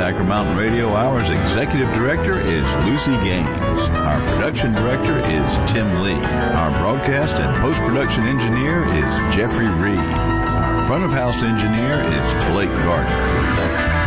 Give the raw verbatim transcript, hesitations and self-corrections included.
Tiger Mountain Radio Hour's Executive Director is Lucy Gaines. Our Production Director is Tim Lee. Our Broadcast and Post-Production Engineer is Jeffrey Reed. Our Front of House Engineer is Blake Gardner.